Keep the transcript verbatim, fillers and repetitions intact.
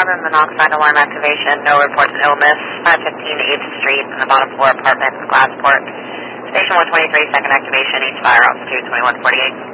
eleven, monoxide alarm activation, no reports of illness, five fifteen eighth Street, in the bottom floor apartment in Glassport. Station one twenty-three, second activation, east fire altitude twenty-one forty-eight.